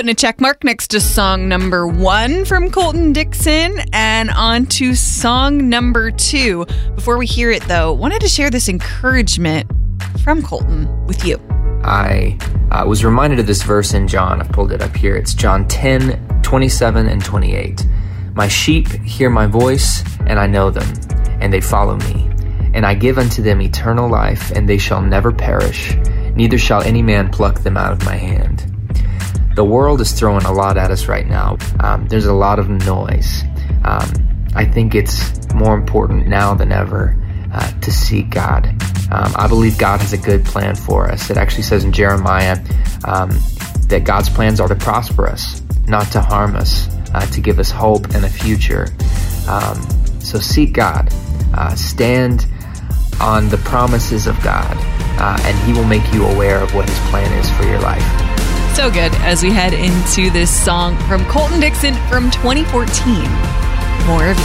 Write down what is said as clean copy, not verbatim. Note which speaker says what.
Speaker 1: Putting a check mark next to song number 1 from Colton Dixon and on to song number 2. Before we hear it, though, wanted to share this encouragement from Colton with you.
Speaker 2: I was reminded of this verse in John. I've pulled it up here. It's John 10:27 and 28. My sheep hear my voice, and I know them, and they follow me. And I give unto them eternal life, and they shall never perish, neither shall any man pluck them out of my hand. The world is throwing a lot at us right now. There's a lot of noise. I think it's more important now than ever to seek God. I believe God has a good plan for us. It actually says in Jeremiah that God's plans are to prosper us, not to harm us, to give us hope and a future. So seek God. Stand on the promises of God, and He will make you aware of what His plan is for your life.
Speaker 1: So good as we head into this song from Colton Dixon from 2014. More of